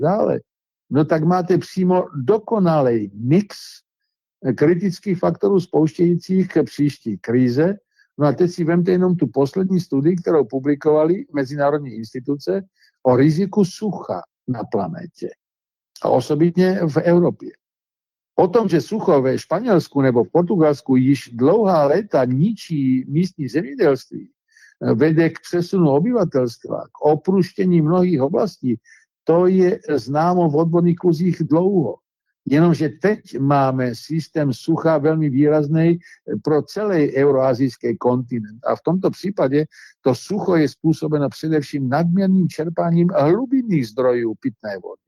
dále. No tak máte přímo dokonalý mix kritických faktorů spouštějících k příští krize. No a teď si vemte jenom tu poslední studii, kterou publikovali mezinárodní instituce o riziku sucha na planetě. A osobitně v Evropě. O tom, že sucho ve Španělsku nebo v Portugalsku již dlouhá léta ničí místní zemědělství, vede k přesunu obyvatelstva, k opuštění mnohých oblastí, to je známo v odborných kruzích dlouho. Jenomže teď máme systém sucha velmi výrazný pro celý euroazijský kontinent. A v tomto případě to sucho je způsobeno především nadměrným čerpáním hlubinných zdrojů pitné vody.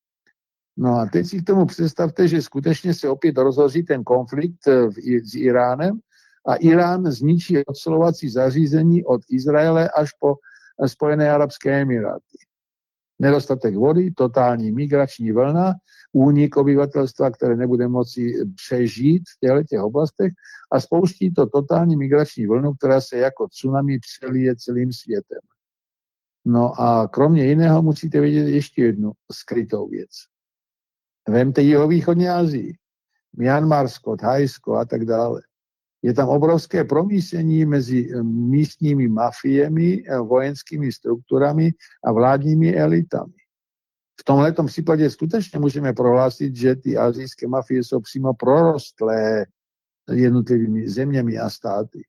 No a teď si k tomu představte, že skutečně se opět rozhoří ten konflikt s Iránem a Irán zničí ocelovací zařízení od Izraele až po Spojené arabské emiráty. Nedostatek vody, totální migrační vlna, únik obyvatelstva, které nebude moci přežít v těchto oblastech a spouští to totální migrační vlnu, která se jako tsunami přelije celým světem. No a kromě jiného musíte vědět ještě jednu skrytou věc. Vemte jihovýchodní Asii, Myanmarsko, Thajsko a tak dále. Je tam obrovské promísení mezi místními mafiemi, vojenskými strukturami a vládními elitami. V tomhletom případě skutečně můžeme prohlásit, že ty asijské mafie jsou přímo prorostlé jednotlivými zeměmi a státy.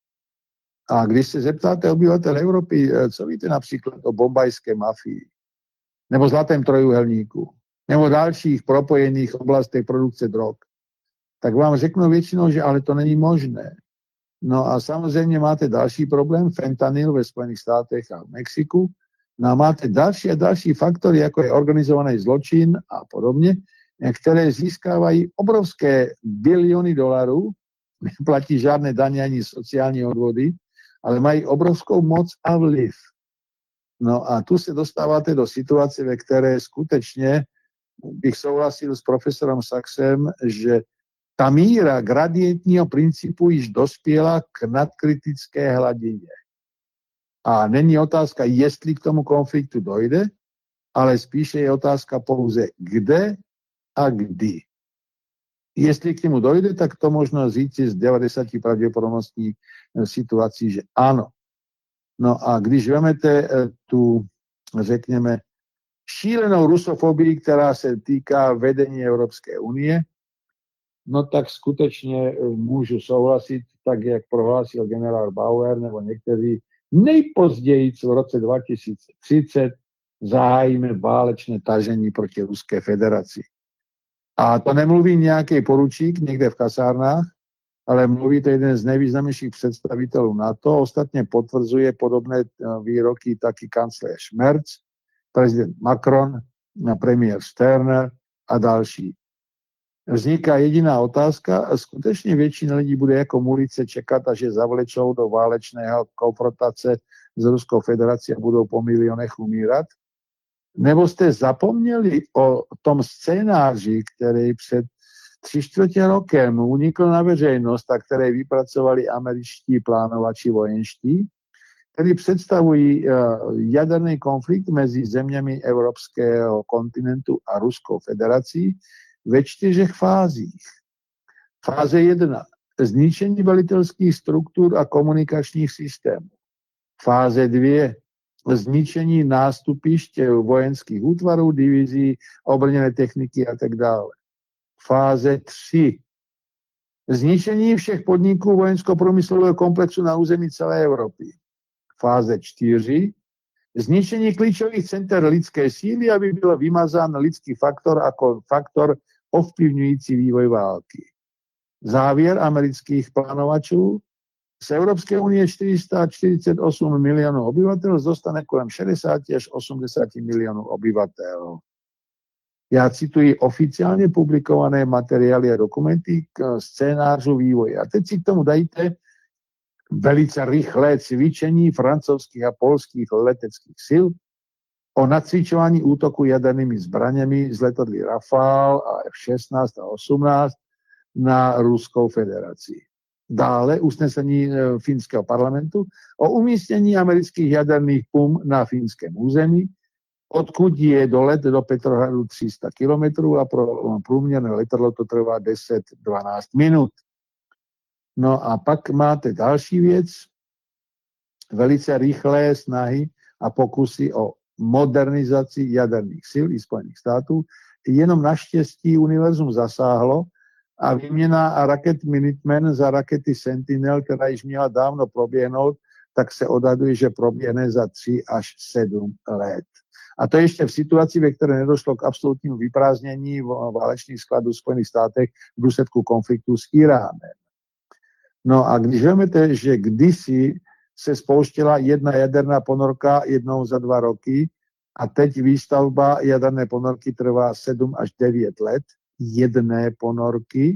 A když se zeptáte obyvatel Evropy, co víte například o bombajské mafii, nebo zlatém trojúhelníku, nebo dalších propojených oblastech produkce drog, tak vám řeknu většinou, že ale to není možné. No a samozřejmě máte další problém, fentanyl ve Spojených státech a v Mexiku. No a máte další a další faktory, jako je organizovaný zločin a podobně, které získávají obrovské biliony dolarů, neplatí žádné daně ani sociální odvody, ale mají obrovskou moc a vliv. No a tu se dostáváte do situace, ve které skutečně bych souhlasil s profesorem Sachsem, že ta míra gradientního principu již dospěla k nadkritické hladině. A není otázka, jestli k tomu konfliktu dojde, ale spíše je otázka pouze kde a kdy. Jestli k němu dojde, tak to možno říct z 90 pravděpodobností situací, že ano. No a když vemete tu, řekněme, šílenou rusofobii, která se týká vedení Evropské unie, no tak skutečně můžu souhlasit, tak jak prohlásil generál Bauer nebo někteří, nejpozději v roce 2030 zahájíme válečné tažení proti Ruské federaci. A to nemluví nějaký poručík někde v kasárnách, ale mluví to jeden z nejvýznamnějších představitelů NATO. Ostatně potvrzuje podobné výroky taky kancléř Merz, prezident Macron, premiér Sterner a další. Vzniká jediná otázka, a skutečně většina lidí bude jako mulice čekat, až je zavlečou do válečného konfrontace s Ruskou federací a budou po milionech umírat? Nebo jste zapomněli o tom scénáři, který před 3/4 rokem unikl na veřejnost a které vypracovali američtí plánovači vojenští, který představují jaderný konflikt mezi zeměmi evropského kontinentu a Ruskou federací ve 4 fázích. Fáze 1. Zničení velitelských struktur a komunikačních systémů. Fáze 2. Zničení nástupišť vojenských útvarů, divizí, obrněné techniky a tak dále. Fáze 3. Zničení všech podniků vojensko-průmyslového komplexu na území celé Evropy. Fáze 4. Zničení klíčových center lidské síly, aby byl vymazán lidský faktor jako faktor ovplyvňující vývoj války. Závěr amerických plánovačů: z Evropské unie 448 milionů obyvatel dostane kolem 60 až 80 milionů obyvatel. Já cituji oficiálně publikované materiály a dokumenty k scénářu vývoje. A teď si k tomu dajte velice rychlé cvičení francouzských a polských leteckých sil o nacvičování útoku jadernými zbraněmi z letadly Rafale a F-16 a 18 na Ruskou federaci. Dále usnesení finského parlamentu o umístění amerických jaderných pum na finském území, odkud je dolet do Petrohradu 300 kilometrů a pro průměrné letadlo to trvá 10-12 minut. No a pak máte další věc, velice rychlé snahy a pokusy o modernizaci jaderných sil i Spojených států. Jenom naštěstí univerzum zasáhlo a výměna raket Minuteman za rakety Sentinel, která již měla dávno proběhnout, tak se odhaduje, že proběhne za 3 až 7 let. A to ještě v situaci, ve které nedošlo k absolutnímu vyprázdnění válečných skladů v Spojených státech v důsledku konfliktu s Iránem. No a když vezmete, že kdysi se spouštěla jedna jaderná ponorka jednou za 2 roky a teď výstavba jaderné ponorky trvá 7 až 9 let, jedné ponorky.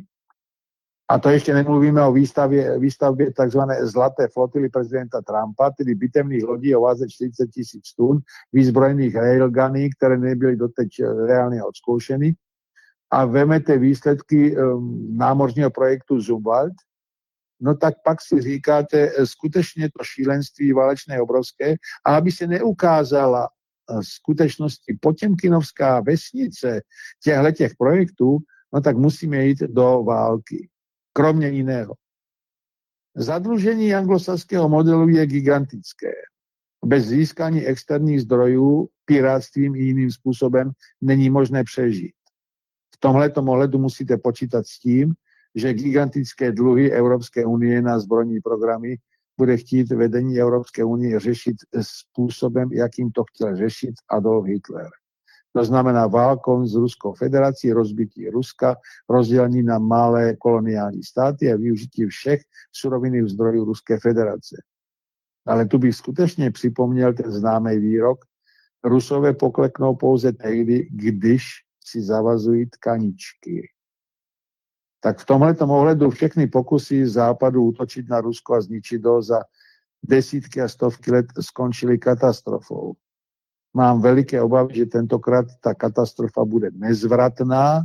A to ještě nemluvíme o výstavbě takzvané zlaté flotily prezidenta Trumpa, tedy bitevných lodí o váze 40 000 tun, výzbrojených railguny, které nebyly doteď reálně odzkoušeny. A vemete výsledky námořního projektu Zumwalt, no tak pak si říkáte, skutečně to šílenství válečné obrovské, a aby se neukázala skutečnosti potěmkinovská vesnice těchto projektů, no tak musíme jít do války. Kromě jiného. Zadlužení anglosaského modelu je gigantické. Bez získání externích zdrojů, pirátstvím i jiným způsobem není možné přežít. V tomhletom ohledu musíte počítat s tím, že gigantické dluhy Evropské unie na zbrojní programy bude chtít vedení Evropské unie řešit způsobem, jakým to chtěl řešit Adolf Hitler. To znamená válkou s Ruskou federací, rozbití Ruska, rozdělení na malé koloniální státy a využití všech surovinných zdrojů Ruské federace. Ale tu bych skutečně připomněl ten známý výrok, Rusové pokleknou pouze tehdy, když si zavazují tkaničky. Tak v tomhletom ohledu všechny pokusy Západu útočit na Rusko a zničit ho za desítky a stovky let skončily katastrofou. Mám veliké obavy, že tentokrát ta katastrofa bude nezvratná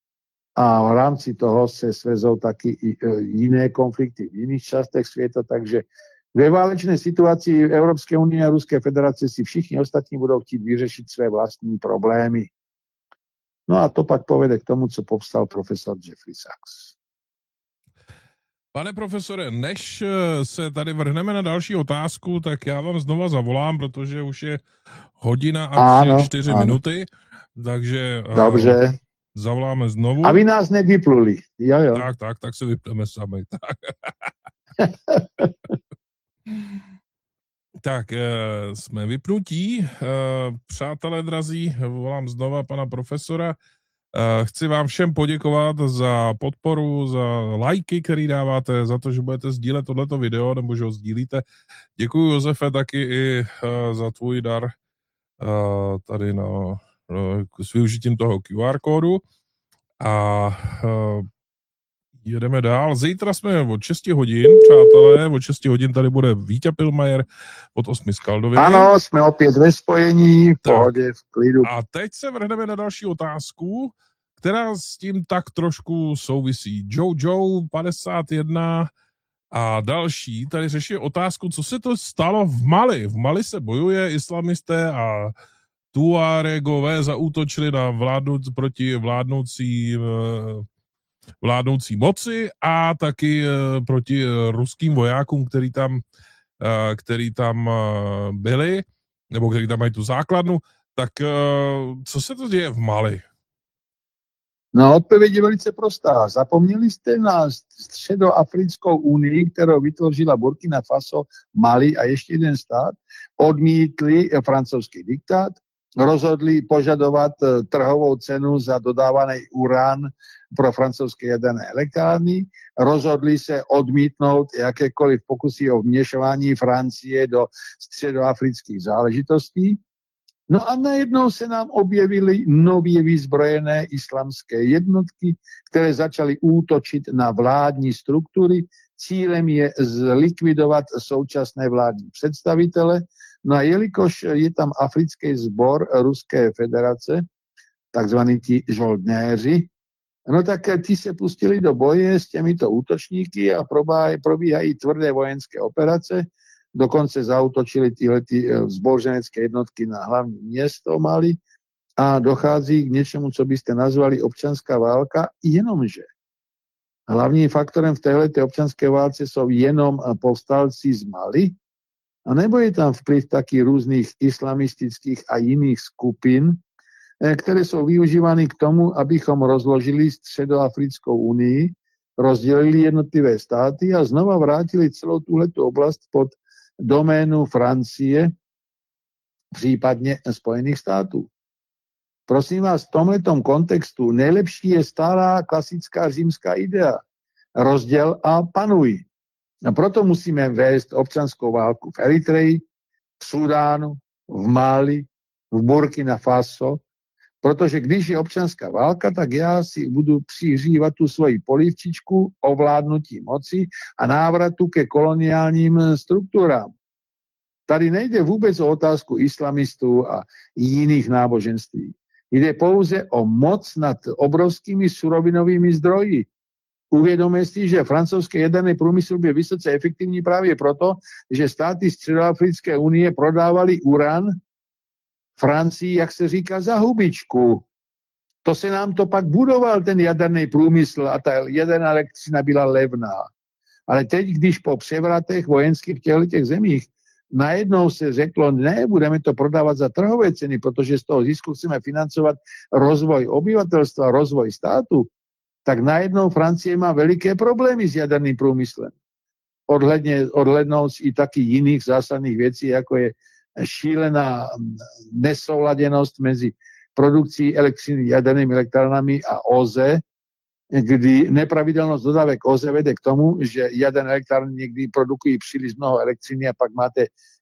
a v rámci toho se svezou taky i jiné konflikty v jiných částech světa, takže ve válečné situaci Evropské unie a Ruské federace si všichni ostatní budou chtít vyřešit své vlastní problémy. No a to pak povede k tomu, co popsal profesor Jeffrey Sachs. Pane profesore, než se tady vrhneme na další otázku, tak já vám znova zavolám, protože už je 1:04 minuty, takže dobře. Zavoláme znovu. A vy nás nevypluli. Jo. Tak se vypneme sami. Tak, jsme vypnutí. Přátelé drazí, volám znova pana profesora. Chci vám všem poděkovat za podporu, za lajky, který dáváte, za to, že budete sdílet tohleto video, nebo že ho sdílíte. Děkuji, Josefe, taky i za tvůj dar tady s využitím toho QR kódu. A jedeme dál. Zítra jsme od 6 hodin, přátelé, od 6 hodin tady bude Víťa Pilmajer od 8 Skaldoviny. Ano, jsme opět ve spojení, v pohodě, v klidu. A teď se vrhneme na další otázku, která s tím tak trošku souvisí. Joe 51 a další tady řeší otázku, co se to stalo v Mali. V Mali se bojuje, islamisté a Tuaregové zaútočili na proti vládnoucí moci a taky proti ruským vojákům, který tam byli, nebo který tam mají tu základnu. Tak co se to děje v Mali? No, odpověď je velice prostá. Zapomněli jste na Středoafrickou unii, kterou vytvořila Burkina Faso, Mali a ještě jeden stát, odmítli francouzský diktát, rozhodli požadovat trhovou cenu za dodávaný uran pro francouzské jaderné elektrárny, rozhodli se odmítnout jakékoliv pokusy o vměšování Francie do středoafrických záležitostí. No a najednou se nám objevily nově vyzbrojené islamské jednotky, které začaly útočit na vládní struktury. Cílem je zlikvidovat současné vládní představitele. No a jelikož je tam africký sbor Ruské federace, takzvaní ti žoldnéři, no tak ti se pustili do boje s těmito útočníky a probíhají tvrdé vojenské operace. dokonce zaútočili tyhlety zboženecké jednotky na hlavní město Mali a dochází k něčemu, co byste nazvali občanská válka, jenomže hlavním faktorem v téhleté občanské válce jsou jenom povstalci z Mali, a nebo je tam vplyv takých různých islamistických a jiných skupin, které jsou využívány k tomu, abychom rozložili Středoafrickou unii, rozdělili jednotlivé státy a znova vrátili celou tuhletu oblast pod doménu Francie, případně Spojených států. Prosím vás, v tomhletom kontextu nejlepší je stálá klasická římská idea. Rozděl a panuj. A proto musíme vést občanskou válku v Eritreji, v Sudánu, v Mali, v Burkina Faso, protože když je občanská válka, tak já si budu přihřívat tu svoji polivčičku ovládnutí moci a návratu ke koloniálním strukturám. Tady nejde vůbec o otázku islamistů a jiných náboženství. Jde pouze o moc nad obrovskými surovinovými zdroji. Uvědomuje si, že francouzský jaderný průmysl byl vysoce efektivní právě proto, že státy Středoafrické unie prodávali uran Francii, jak se říká, za hubičku. To se nám to pak budoval, ten jaderný průmysl, a ta jaderná elektřina byla levná. Ale teď, když po převratech vojenských v těchto zemích najednou se řeklo, ne, budeme to prodávat za trhové ceny, protože z toho zisku chceme financovat rozvoj obyvatelstva, rozvoj státu, tak najednou Francie má veliké problémy s jaderným průmyslem. Odhlednout i taky jiných zásadních věcí, jako je šílená nesouladěnost mezi produkcí elektřiny jadernými elektrárnami a OZE, kdy nepravidelnost dodávek OZE vede k tomu, že jaderné elektrárny někdy produkují příliš mnoho elektřiny a pak máte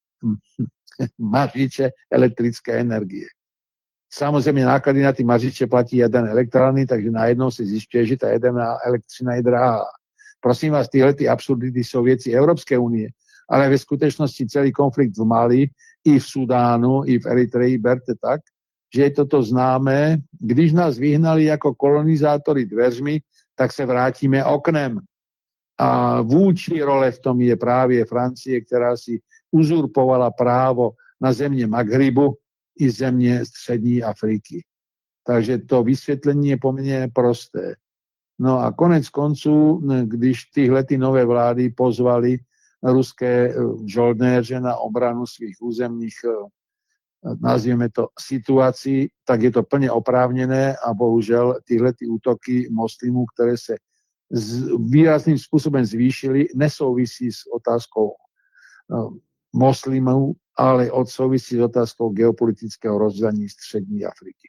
mařiče elektrické energie. Samozřejmě náklady na ty mařiče platí jaderné elektrárny, takže najednou se zjišťuje, že ta jaderná elektřina je drahá. Prosím vás, tyhle ty absurdity jsou věci Evropské unie, ale ve skutečnosti celý konflikt v Mali, i v Sudánu, i v Eritreji berte tak, že je toto známé. Když nás vyhnali jako kolonizátory dveřmi, tak se vrátíme oknem. A vůči role v tom je právě Francie, která si uzurpovala právo na země Maghribu i země střední Afriky. Takže to vysvětlení je poměrně prosté. No a konec konců, když tyhle nové vlády pozvali ruské žoldnéře na obranu svých územních, nazvěme to, situací, tak je to plně oprávněné a bohužel tyhle útoky muslimů, které se výrazným způsobem zvýšily, nesouvisí s otázkou muslimů, ale souvisí s otázkou geopolitického rozdělení střední Afriky.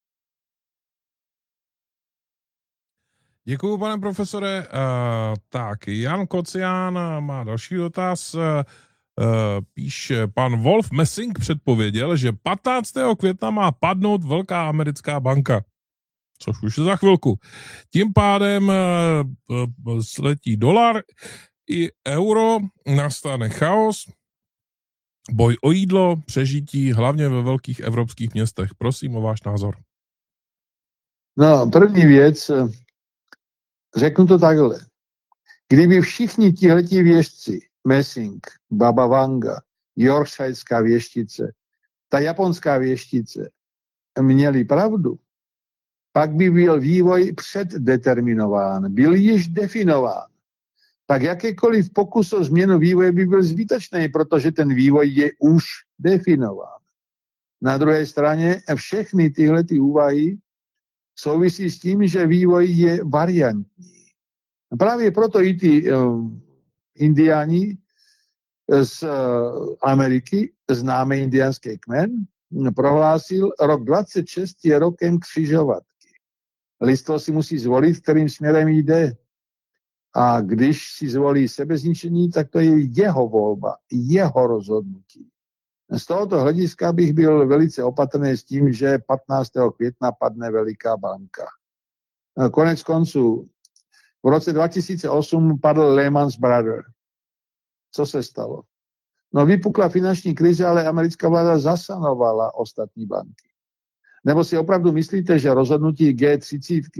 Děkuju, pane profesore. Tak, Jan Kocián má další dotaz. Píše, pan Wolf Messing předpověděl, že 15. května má padnout velká americká banka, což už za chvilku. Tím pádem sletí dolar i euro, nastane chaos, boj o jídlo, přežití, hlavně ve velkých evropských městech. Prosím o váš názor. No, první věc, řeknu to takhle. Kdyby všichni tihleti věštci, Messing, Baba Vanga, Yorkshiretská věštice, ta japonská věštice, měli pravdu, pak by byl vývoj předdeterminován, byl již definován. Tak jakékoliv pokus o změnu vývoje by byl zbytečný, protože ten vývoj je už definován. Na druhé straně všechny tyhle úvahy souvisí s tím, že vývoj je variantní. Právě proto i ty indiáni z Ameriky, známý indiánský kmen, prohlásil, rok 26 je rokem křižovatky. Lidstvo si musí zvolit, kterým směrem jde. A když si zvolí sebezničení, tak to je jeho volba, jeho rozhodnutí. Z tohoto hlediska bych byl velice opatrný s tím, že 15. května padne veliká banka. Konec konců, v roce 2008 padl Lehman Brothers. Co se stalo? No, vypukla finanční krize, ale americká vláda zasanovala ostatní banky. Nebo si opravdu myslíte, že rozhodnutí G30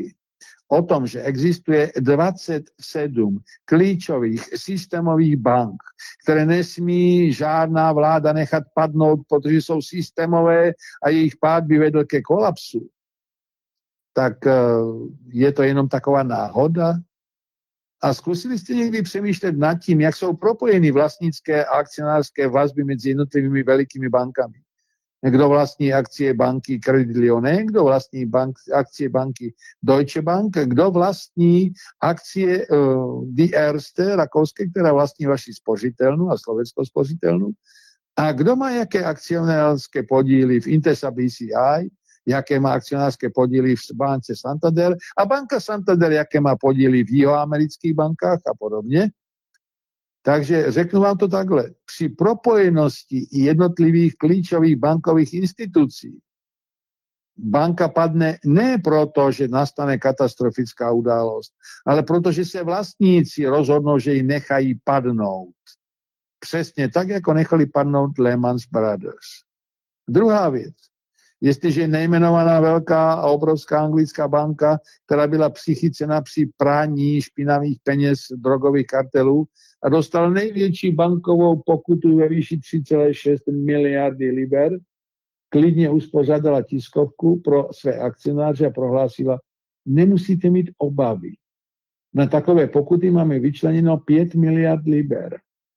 o tom, že existuje 27 klíčových systémových bank, které nesmí žádná vláda nechat padnout, protože jsou systémové a jejich pád by vedl ke kolapsu, tak je to jenom taková náhoda? A zkusili jste někdy přemýšlet nad tím, jak jsou propojeny vlastnické a akcionářské vazby mezi jednotlivými velikými bankami? Kdo vlastní akcie banky Credit Lyonnais, kdo vlastní akcie banky Deutsche Bank, kdo vlastní akcie Die Erste, rakouské, která vlastní vaši spořitelnu a slovenskou spořitelnu, a kdo má jaké akcionářské podíly v Intesa BCI, jaké má akcionářské podíly v bance Santander a banka Santander, jaké má podíly v jihoamerických bankách a podobně. Takže řeknu vám to takhle. Při propojenosti jednotlivých klíčových bankových institucí banka padne ne proto, že nastane katastrofická událost, ale protože se vlastníci rozhodnou, že ji nechají padnout. Přesně tak, jako nechali padnout Lehman Brothers. Druhá věc. Jestliže nejmenovaná velká a obrovská anglická banka, která byla přichycena při prání špinavých peněz drogových kartelů a dostala největší bankovou pokutu ve výši 3,6 miliardy liber, klidně uspořádala tiskovku pro své akcionáře a prohlásila, nemusíte mít obavy. Na takové pokuty máme vyčleněno 5 miliard liber.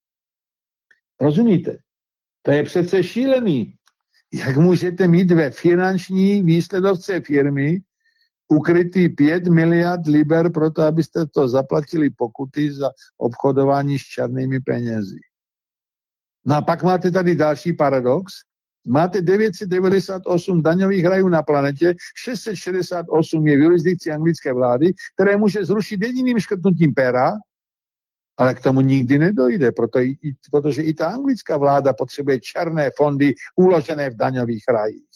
Rozumíte? To je přece šílený. Jak můžete mít ve finanční výsledovce firmy ukrytý 5 miliard liber proto, abyste to zaplatili pokuty za obchodování s černými penězi? No a pak máte tady další paradox. Máte 998 daňových rajů na planetě, 668 je v jurisdikci anglické vlády, které může zrušit jediným škrtnutím pera, ale k tomu nikdy nedojde, protože i ta anglická vláda potřebuje černé fondy uložené v daňových rajích.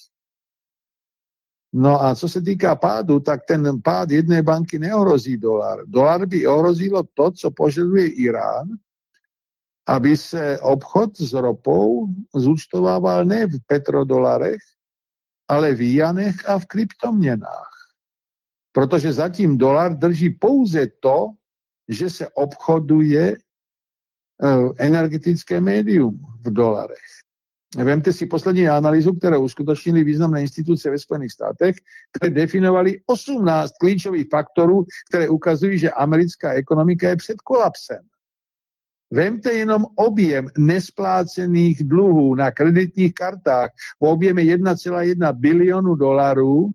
No a co se týká pádu, tak ten pád jedné banky neohrozí dolar. Dolar by ohrozilo to, co požaduje Irán, aby se obchod s ropou zúčtovával ne v petrodolarech, ale v janech a v kryptoměnách. Protože zatím dolar drží pouze to, že se obchoduje energetické médium v dolarech. Vemte si poslední analýzu, kterou uskutečnili významné instituce ve Spojených státech, které definovali 18 klíčových faktorů, které ukazují, že americká ekonomika je před kolapsem. Vemte jenom objem nesplácených dluhů na kreditních kartách v objeme 1,1 bilionu dolarů,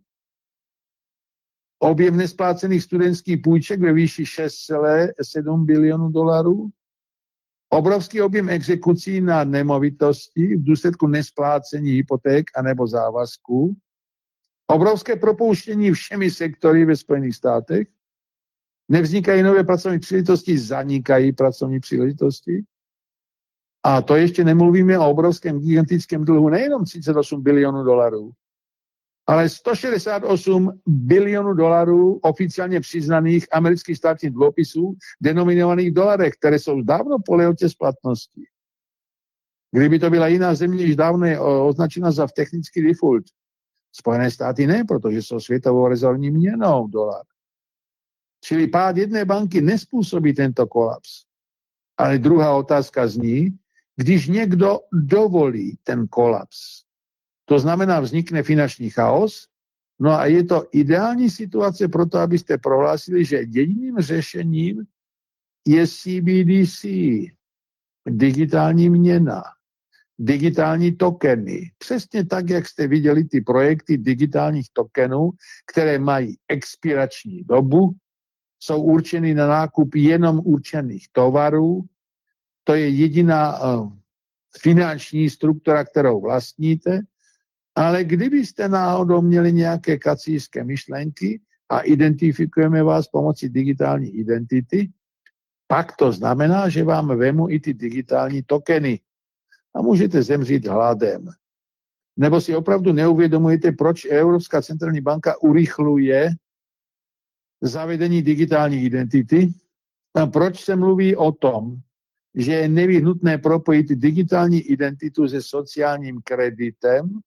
objem nesplácených studentských půjček ve výši 6,7 bilionů dolarů, obrovský objem exekucí na nemovitosti v důsledku nesplácení hypoték anebo závazků, obrovské propouštění všemi sektory ve Spojených státech, nevznikají nové pracovní příležitosti, zanikají pracovní příležitosti. A to ještě nemluvíme o obrovském gigantickém dluhu, nejenom 38 bilionů dolarů, ale 168 bilionů dolarů oficiálně přiznaných amerických státních dluhopisů denominovaných v dolarech, které jsou dávno po lehotě splatnosti. Kdyby to byla jiná země, již dávno je označena za technický default. Spojené státy ne, protože jsou světovou rezervní měnou dolar. Čili pád jedné banky nespůsobí tento kolaps. Ale druhá otázka zní, když někdo dovolí ten kolaps, to znamená, vznikne finanční chaos, no a je to ideální situace pro to, abyste prohlásili, že jediným řešením je CBDC, digitální měna, digitální tokeny. Přesně tak, jak jste viděli ty projekty digitálních tokenů, které mají expirační dobu, jsou určeny na nákup jenom určených tovarů. To je jediná finanční struktura, kterou vlastníte. Ale kdybyste náhodou měli nějaké kacířské myšlenky a identifikujeme vás pomocí digitální identity, pak to znamená, že vám vemu i ty digitální tokeny a můžete zemřít hladem. Nebo si opravdu neuvědomujete, proč Evropská centrální banka urychluje zavedení digitální identity a proč se mluví o tom, že je nevyhnutné propojit digitální identitu se sociálním kreditem,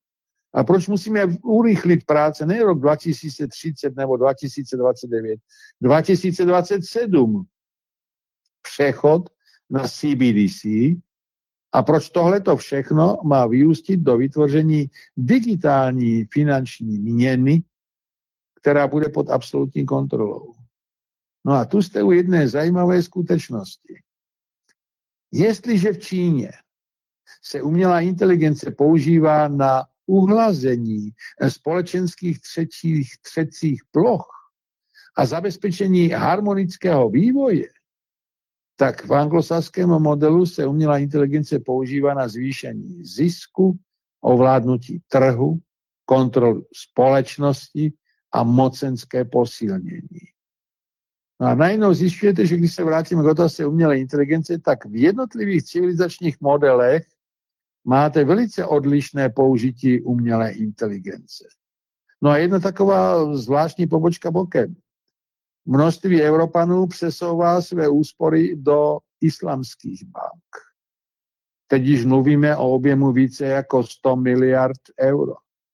A proč musíme urychlit práce? Ne rok 2030 nebo 2029, 2027. Přechod na CBDC. A proč tohleto všechno má vyústit do vytvoření digitální finanční měny, která bude pod absolutní kontrolou. No a tu jste u jedné zajímavé skutečnosti. Jestliže v Číně se umělá inteligence používá na uhlazení společenských třecích ploch a zabezpečení harmonického vývoje, tak v anglosaském modelu se umělá inteligence používá na zvýšení zisku, ovládnutí trhu, kontrolu společnosti a mocenské posílení. No a najednou zjišťujete, že když se vrátíme k otázce umělé inteligence, tak v jednotlivých civilizačních modelech máte velice odlišné použití umělé inteligence. No a jedna taková zvláštní pobočka bokem. Množství Evropanů přesouvá své úspory do islamských bank. Teď již mluvíme o objemu více jako 100 miliard euro.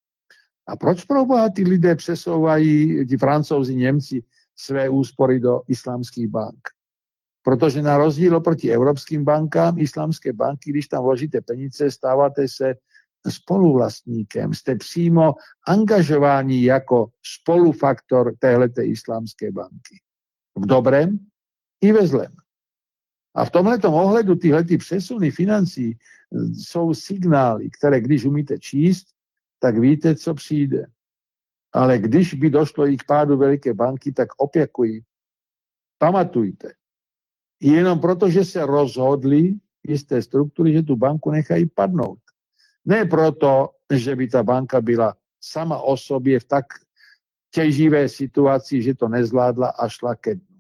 A proč proboha ty lidé přesouvají, ti Francouzi, Němci, své úspory do islamských bank? Protože na rozdíl oproti evropským bankám, islamské banky, když tam vložíte peníze, stáváte se spoluvlastníkem. Jste přímo angažováni jako spolufaktor téhleté islámské banky. V dobrém i ve zlém. A v tomhletom ohledu tyhlety přesuny financí jsou signály, které když umíte číst, tak víte, co přijde. Ale když by došlo i k pádu veliké banky, tak opakuji, pamatujte, jenom proto, že se rozhodli jisté struktury, že tu banku nechají padnout. Ne proto, že by ta banka byla sama o sobě v tak těživé situaci, že to nezvládla a šla ke dnu.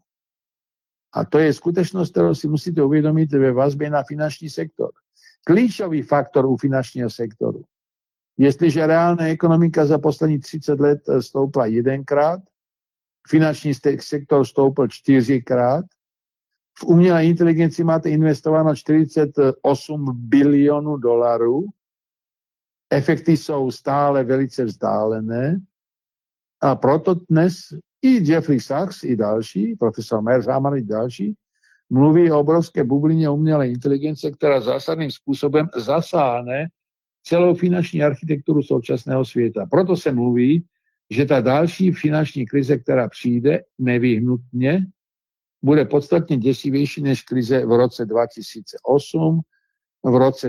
A to je skutečnost, kterou si musíte uvědomit ve vazbě na finanční sektor. Klíčový faktor u finančního sektoru. Jestliže reálná ekonomika za poslední 30 let stoupla 1krát, finanční sektor stoupl 4krát, v umělé inteligenci máte investováno 48 bilionů dolarů, efekty jsou stále velice vzdálené a proto dnes i Jeffrey Sachs, i další, profesor Mershamer i další, mluví o obrovské bublině umělé inteligence, která zásadním způsobem zasáhne celou finanční architekturu současného světa. Proto se mluví, že ta další finanční krize, která přijde nevyhnutně, bude podstatně děsivější než krize v roce 2008, v roce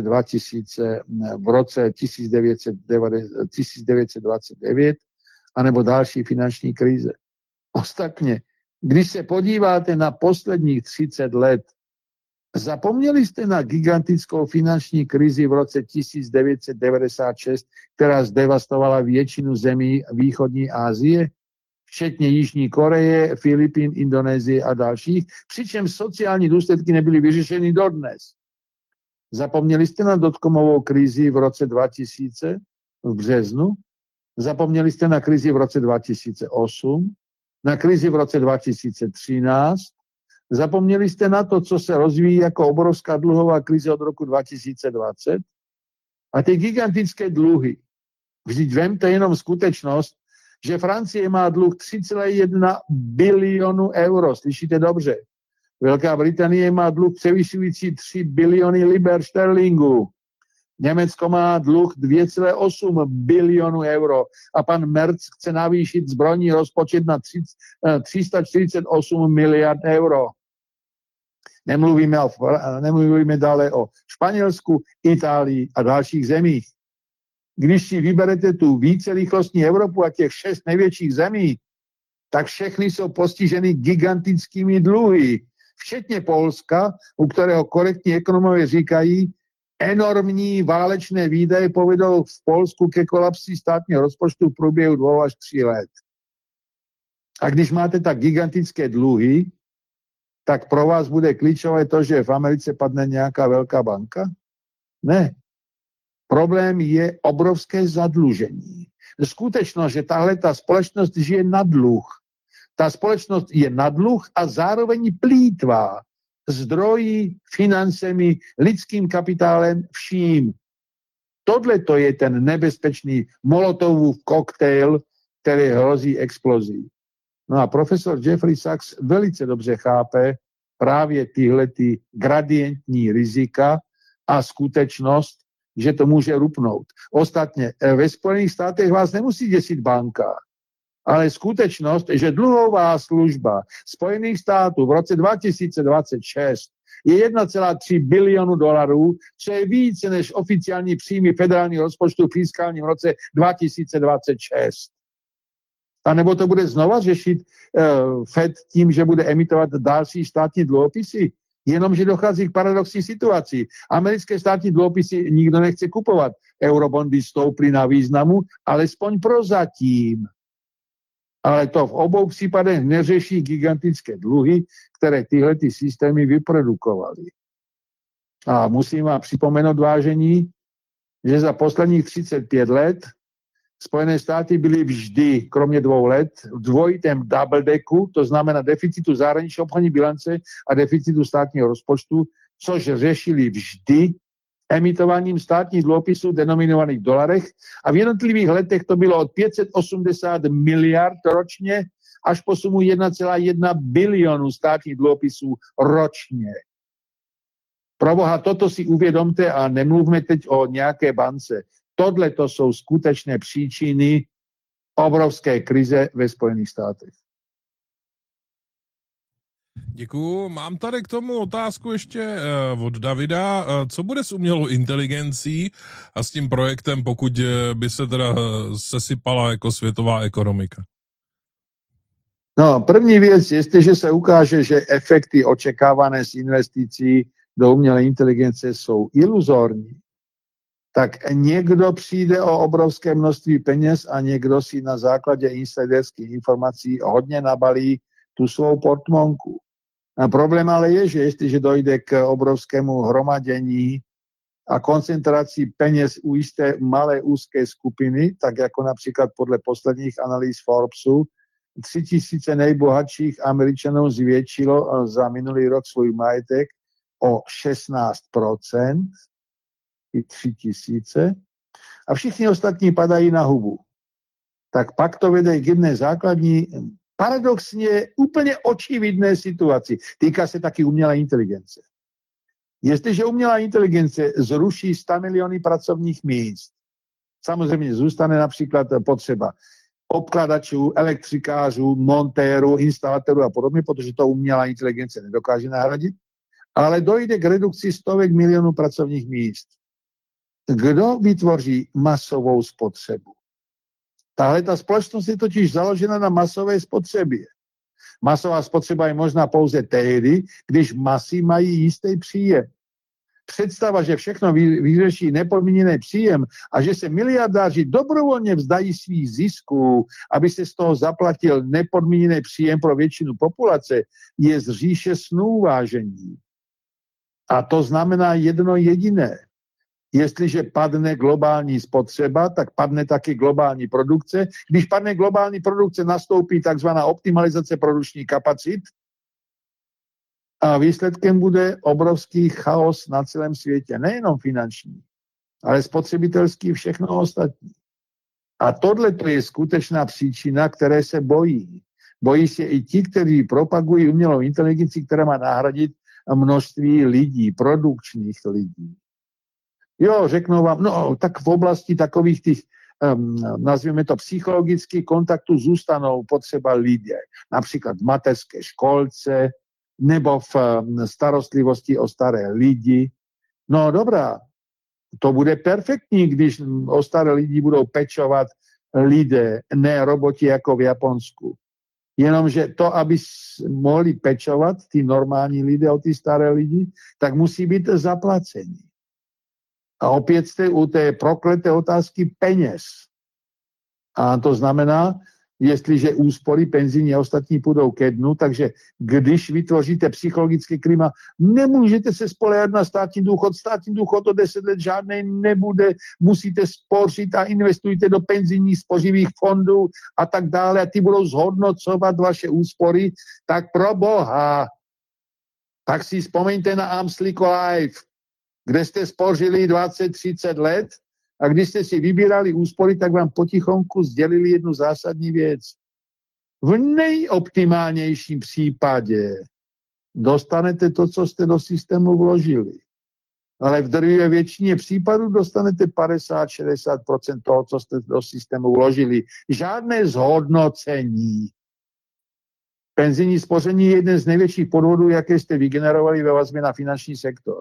1929 anebo další finanční krize. Ostatně, když se podíváte na posledních 30 let, zapomněli jste na gigantickou finanční krizi v roce 1996, která zdevastovala většinu zemí východní Asie, včetně Jižní Koreje, Filipín, Indonésie a dalších, přičemž sociální důsledky nebyly vyřešeny dodnes. Zapomněli jste na dotcomovou krizi v roce 2000 v březnu? Zapomněli jste na krizi v roce 2008? Na krizi v roce 2013? Zapomněli jste na to, co se rozvíjí jako obrovská dluhová krize od roku 2020? A ty gigantické dluhy. Vždyť vemte jenom skutečnost, že Francie má dluh 3,1 bilionu euro. Slyšíte dobře? Velká Británie má dluh převyšující 3 biliony liber šterlingů. Německo má dluh 2,8 bilionu euro a pan Merz chce navýšit zbrojní rozpočet na 348 miliard euro. Nemluvíme dále o Španělsku, Itálii a dalších zemích. Když si vyberete tu vícerychlostní Evropu a těch 6 největších zemí, tak všechny jsou postiženy gigantickými dluhy, včetně Polska, u kterého korektní ekonomové říkají, enormní válečné výdaje povedou v Polsku ke kolapsi státního rozpočtu v průběhu 2 až 3 let. A když máte tak gigantické dluhy, tak pro vás bude klíčové to, že v Americe padne nějaká velká banka? Ne. Problém je obrovské zadlužení. Skutečnost, že tahle ta společnost žije na dluh. Ta společnost je na dluh a zároveň plýtvá zdroji, financemi, lidským kapitálem, vším. Tohle to je ten nebezpečný Molotovův koktejl, který hrozí explozí. No a profesor Jeffrey Sachs velice dobře chápe právě tyhle gradientní rizika a skutečnost, že to může rupnout. Ostatně ve Spojených státech vás nemusí děsit banka, ale skutečnost, že dluhová služba Spojených států v roce 2026 je 1,3 bilionu dolarů, co je více než oficiální příjmy federálního rozpočtu v fiskálním roce 2026. A nebo to bude znova řešit Fed tím, že bude emitovat další státní dluhopisy? Jenomže dochází k paradoxní situaci. Americké státní dluhopisy nikdo nechce kupovat. Eurobondy stouply na významu, alespoň prozatím. Ale to v obou případech neřeší gigantické dluhy, které tyhle systémy vyprodukovaly. A musím vám připomenout, vážení, že za posledních 35 let Spojené státy byly vždy, kromě 2 let, v dvojitém double decku, to znamená deficitu zahraniční obchodní bilance a deficitu státního rozpočtu, což řešili vždy emitováním státních dluhopisů denominovaných v dolarech a v jednotlivých letech to bylo od 580 miliard ročně až po sumu 1,1 bilionu státních dluhopisů ročně. Proboha, toto si uvědomte a nemluvme teď o nějaké bance. Tohle to jsou skutečné příčiny obrovské krize ve Spojených státech. Děkuju. Mám tady k tomu otázku ještě od Davida. Co bude s umělou inteligencí a s tím projektem, pokud by se teda sesypala jako světová ekonomika? No, první věc, jestliže se ukáže, že efekty očekávané z investicí do umělé inteligence jsou iluzorní, tak někdo přijde o obrovské množství peněz a někdo si na základě insiderských informací hodně nabalí tu svou portmonku. A problém ale je, že jestliže dojde k obrovskému hromadění a koncentraci peněz u jisté malé úzké skupiny, tak jako například podle posledních analýz Forbesu, 3000 nejbohatších Američanů zvětšilo za minulý rok svůj majetek o 16%, i 3000, a všichni ostatní padají na hubu. Tak pak to vede k jedné základní, paradoxně úplně očividné situaci. Týká se taky umělé inteligence. Jestliže umělá inteligence zruší 100 miliony pracovních míst, samozřejmě zůstane například potřeba obkladačů, elektrikářů, montérů, instalatérů a podobně, protože to umělá inteligence nedokáže nahradit, ale dojde k redukci stovek milionů pracovních míst. Kdo vytvoří masovou spotřebu? Tahle ta společnost je totiž založena na masové spotřebě. Masová spotřeba je možná pouze tehdy, když masy mají jistý příjem. Představa, že všechno vyřeší nepodmíněný příjem a že se miliardáři dobrovolně vzdají svých zisků, aby se z toho zaplatil nepodmíněný příjem pro většinu populace, je z říše snů, vážení. A to znamená jedno jediné. Jestliže padne globální spotřeba, tak padne taky globální produkce. Když padne globální produkce, nastoupí takzvaná optimalizace produkčních kapacit a výsledkem bude obrovský chaos na celém světě. Nejenom finanční, ale spotřebitelský, všechno ostatní. A tohle je skutečná příčina, které se bojí. Bojí se i ti, kteří propagují umělou inteligenci, která má nahradit množství lidí, produkčních lidí. Jo, řeknou vám, no tak v oblasti takových těch, nazvěme to psychologických kontaktů zůstanou potřeba lidé. Například v mateřské školce nebo v starostlivosti o staré lidi. No dobrá, to bude perfektní, když o staré lidi budou pečovat lidé, ne roboti jako v Japonsku. Jenomže to, aby mohli pečovat ty normální lidé o ty staré lidi, tak musí být zaplacení. A opět jste u té prokleté otázky peněz. A to znamená, jestliže úspory penzijní a ostatní půjdou ke dnu, takže když vytvoříte psychologické klima, nemůžete se spoléhat na státní důchod o 10 let žádnej nebude, musíte spořit a investujte do penzijních spořivých fondů a tak dále a ty budou zhodnocovat vaše úspory, tak pro boha, tak si vzpomeňte na Amsliko Life, kde jste spořili 20-30 let A když jste si vybírali úspory, tak vám potichonku sdělili jednu zásadní věc. V nejoptimálnějším případě dostanete to, co jste do systému vložili. Ale v drtivé většině případů dostanete 50-60% toho, co jste do systému vložili. Žádné zhodnocení. Penzijní spoření je jeden z největších podvodů, jaké jste vygenerovali ve vazbě na finanční sektor.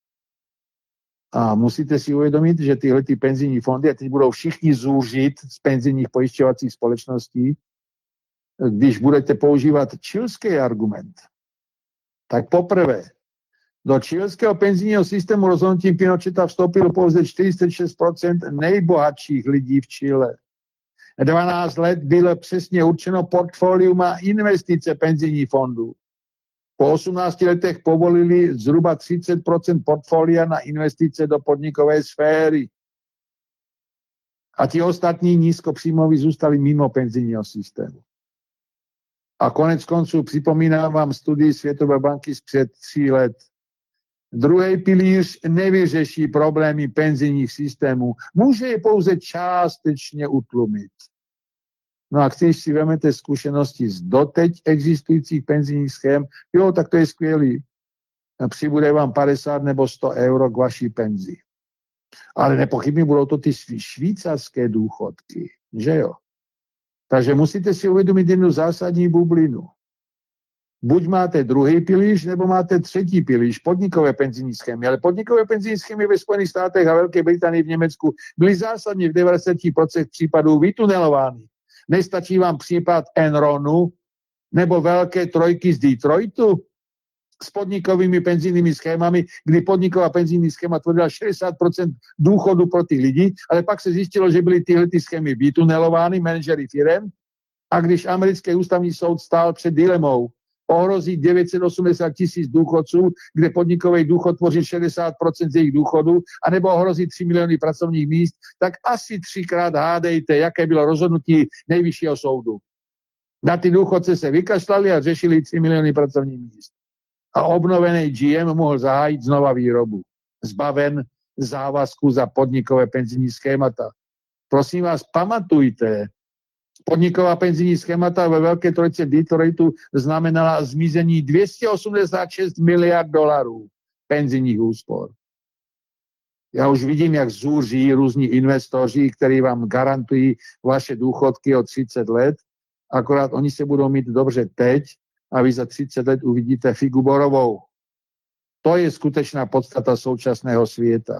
A musíte si uvědomit, že tyhle penzijní fondy, a teď budou všichni zúžit z penzijních pojišťovacích společností, když budete používat chilský argument, tak poprvé do chilského penzijního systému rozhodnutím Pinocheta vstoupilo pouze 46% nejbohatších lidí v Chile. 12 let bylo přesně určeno portfolium a investice penzijních fondů. Po 18 letech povolili zhruba 30% portfolia na investice do podnikové sféry. A ti ostatní nízkopříjmoví zůstali mimo penzijního systému. A konec konců připomínám vám studii Světové banky z před 3 let. Druhý pilíř nevyřeší problémy penzijních systémů. Může je pouze částečně utlumit. No a když si vezmete zkušenosti z doteď existujících penzijních schém, jo, tak to je skvělý. Přibude vám 50 nebo 100 euro k vaší penzi. Ale nepochybně budou to ty švýcarské důchodky, že jo? Takže musíte si uvědomit jednu zásadní bublinu. Buď máte druhý pilíř, nebo máte třetí pilíř, podnikové penzijní schémy. Ale podnikové penzijní schémy ve Spojených státech a Velké Británii v Německu byly zásadně v 90% případů vytunelovány. Nestačí vám případ Enronu nebo velké trojky z Detroitu s podnikovými penzijními schémami, kdy podniková penzijní schéma tvořila 60% důchodu pro ty lidi, ale pak se zjistilo, že byly tyhle schémy vytunelovány manažery firem a když americký ústavní soud stál před dilemou, ohrozí 980 000 důchodců, kde podnikový důchod tvoří 60% z jejich důchodu, anebo ohrozí 3 miliony pracovních míst, tak asi 3krát hádejte, jaké bylo rozhodnutí nejvyššího soudu. Na ty důchodce se vykašlali a řešili 3 miliony pracovních míst. A obnovený GM mohl zahájit znova výrobu. Zbaven závazku za podnikové penzijní schémata. Prosím vás, pamatujte, podniková penzijní schémata ve Velké trojce Detroitu znamenala zmizení 286 miliard dolarů penzijních úspor. Já už vidím, jak zúří různí investoři, kteří vám garantují vaše důchodky o 30 let, akorát oni se budou mít dobře teď a vy za 30 let uvidíte figu borovou. To je skutečná podstata současného světa.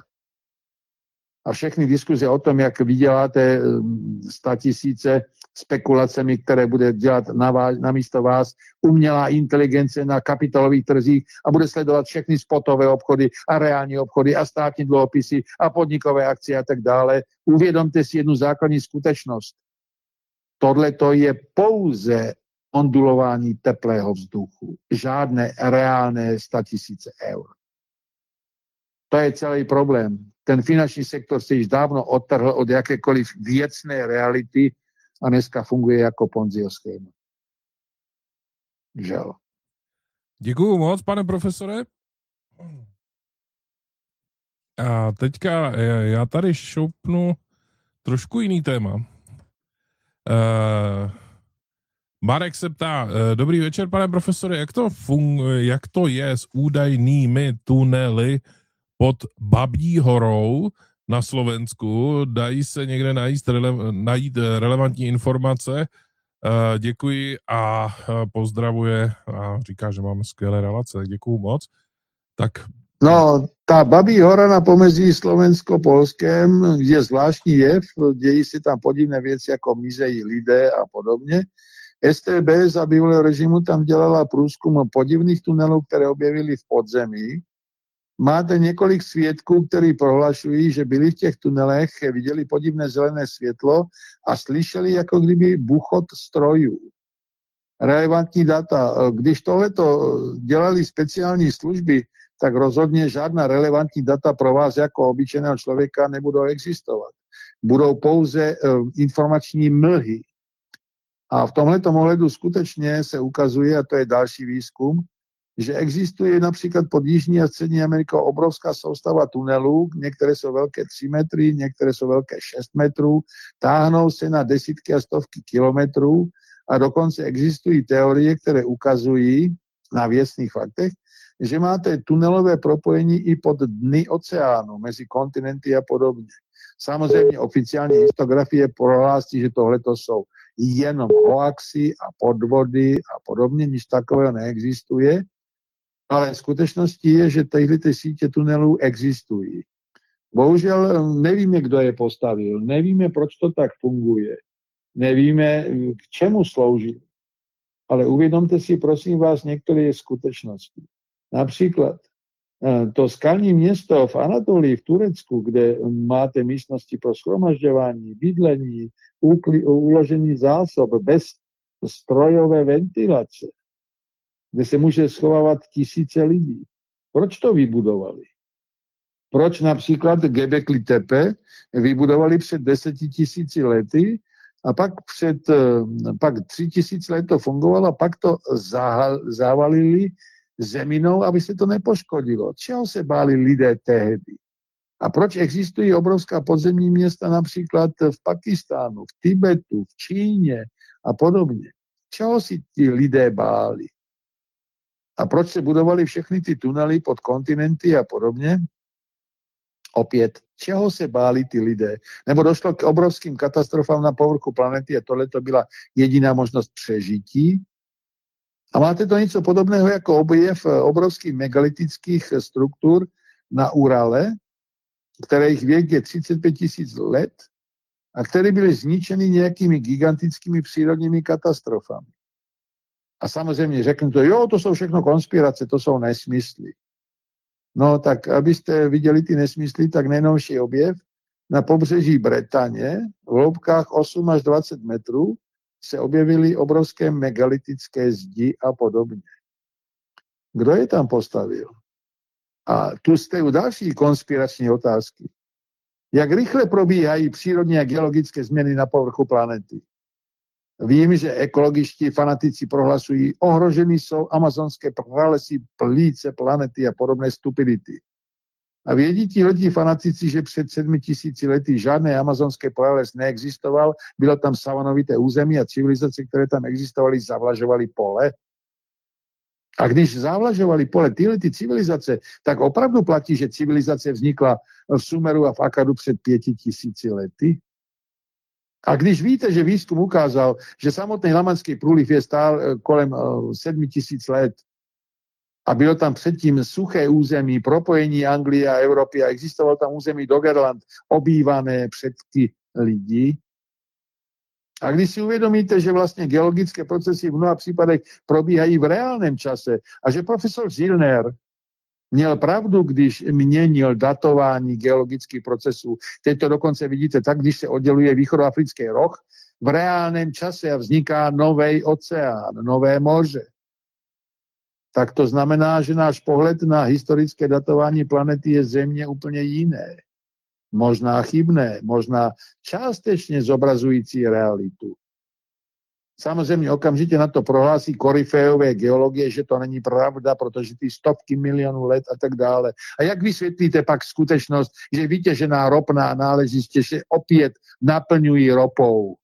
A všechny diskuze o tom, jak vyděláte 100 000 spekulacemi, které bude dělat na místo vás umělá inteligence na kapitálových trzích a bude sledovat všechny spotové obchody a reální obchody a státní dluhopisy a podnikové akcie a tak dále. Uvědomte si jednu základní skutečnost. Tohle to je pouze ondulování teplého vzduchu. Žádné reálné 100 000 eur. To je celý problém. Ten finanční sektor se již dávno odtrhl od jakékoliv věcné reality a dneska funguje jako Ponziho schéma. Žel. Děkuju moc, pane profesore. A teďka já tady šoupnu trošku jiný téma. Marek se ptá, dobrý večer, pane profesore, jak to je s údajnými tunely pod Babí horou na Slovensku? Dají se někde najít relevantní informace? Děkuji a pozdravuje a říká, že máme skvělé relace. Děkuju moc. Tak. No, ta Babí hora na pomezí Slovensko-Polském je zvláštní jev, dějí se tam podivné věci, jako mizejí lidé a podobně. STB za bývalého režimu tam dělala průzkum podivných tunelů, které objevili v podzemí. Máte několik svědků, kteří prohlašují, že byli v těch tunelech, viděli podivné zelené světlo a slyšeli, jako kdyby buchot strojů. Relevantní data. Když tohleto dělali speciální služby, tak rozhodně žádná relevantní data pro vás jako obyčejného člověka nebudou existovat. Budou pouze informační mlhy. A v tomhletom ohledu skutečně se ukazuje, a to je další výzkum, že existuje například pod Jižní a Střední Amerikou obrovská soustava tunelů, některé jsou velké 3 metry, některé jsou velké 6 metrů, táhnou se na desítky a stovky kilometrů a dokonce existují teorie, které ukazují na věcných faktech, že máte tunelové propojení i pod dny oceánu, mezi kontinenty a podobně. Samozřejmě oficiální historiografie prohlásí, že tohleto jsou jenom hoaxy a podvody a podobně, nic takového neexistuje, ale skutečností je, že tyhle sítě tunelů existují. Bohužel nevíme, kdo je postavil, nevíme, proč to tak funguje, nevíme, k čemu slouží. Ale uvědomte si, prosím vás, některé skutečnosti. Například to skalní město v Anatolii, v Turecku, kde máte místnosti pro shromažďování, bydlení, uložení zásob bez strojové ventilace, kde se může schovávat tisíce lidí. Proč to vybudovali? Proč například Göbekli Tepe vybudovali před 10 000 lety a pak 3 000 let to fungovalo a pak to zavalili zeminou, aby se to nepoškodilo. Čeho se báli lidé tehdy? A proč existují obrovská podzemní města například v Pakistánu, v Tibetu, v Číně a podobně? Čeho si ti lidé báli? A proč se budovaly všechny ty tunely pod kontinenty a podobně? Opět, čeho se báli ty lidé? Nebo došlo k obrovským katastrofám na povrchu planety a tohle to byla jediná možnost přežití? A máte to něco podobného jako objev obrovských megalitických struktur na Urale, kterých věk je 35 000 let a které byly zničeny nějakými gigantickými přírodními katastrofami. A samozřejmě řeknu jo, to jsou všechno konspirace, to jsou nesmysly. No tak, abyste viděli ty nesmysly, tak nejnovší objev na pobřeží Bretaně v hloubkách 8 až 20 metrů se objevily obrovské megalitické zdi a podobně. Kdo je tam postavil? A tu jste u další konspirační otázky. Jak rychle probíhají přírodní a geologické změny na povrchu planety? Vím, že ekologičtí fanatici prohlasují, ohroženy jsou amazonské pralesy, plíce planety a podobné stupidity. A vědí ti lidi fanatici, že před 7 000 lety žádné amazonské prales neexistoval, bylo tam savanovité území a civilizace, které tam existovaly, zavlažovaly pole. A když zavlažovaly pole tyhle ty civilizace, tak opravdu platí, že civilizace vznikla v Sumeru a v Akadu před 5 000 lety. A když víte, že výzkum ukázal, že samotný Lamanský průliv je stál kolem 7 000 let a bylo tam předtím suché území, propojení Anglie a Evropy a existoval tam území Doggerland, obývané předky lidí. A když si uvědomíte, že vlastně geologické procesy v mnoha případech probíhají v reálném čase a že profesor Zillner měl pravdu, když měnil datování geologických procesů. Teď to dokonce vidíte tak, když se odděluje východoafrický roh, v reálném čase a vzniká nový oceán, nové moře. Tak to znamená, že náš pohled na historické datování planety je zřejmě úplně jiné. Možná chybné, možná částečně zobrazující realitu. Samozřejmě okamžitě na to prohlásí koryfeové geologie, že to není pravda, protože ty stovky milionů let a tak dále. A jak vysvětlíte pak skutečnost, že vytěžená ropná náležiště se opět naplňují ropou?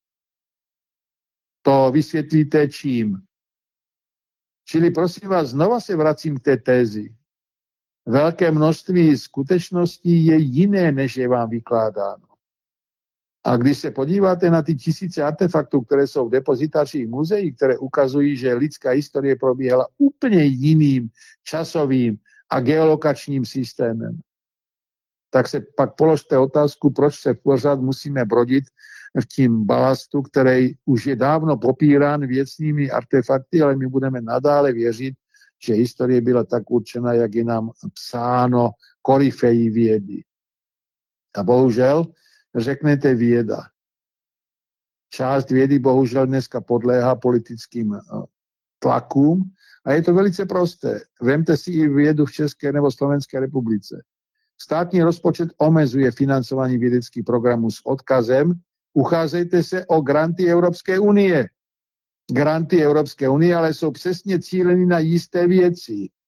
To vysvětlíte čím? Čili prosím vás, znova se vracím k té tézi. Velké množství skutečností je jiné, než je vám vykládáno. A když se podíváte na ty tisíce artefaktů, které jsou v depozitářích muzeí, které ukazují, že lidská historie probíhala úplně jiným časovým a geolokačním systémem, tak se pak položte otázku, proč se pořád musíme brodit v tím balastu, který už je dávno popírán věcnými artefakty, ale my budeme nadále věřit, že historie byla tak určena, jak je nám psáno koryfejí vědy. A bohužel řeknete věda. Část vědy bohužel dneska podléhá politickým tlakům a je to velice prosté. Vemte si i vědu v České nebo Slovenské republice. Státní rozpočet omezuje financování vědeckých programů s odkazem ucházejte se o granty Evropské unie. Granty Evropské unie ale jsou přesně cíleny na jisté věci.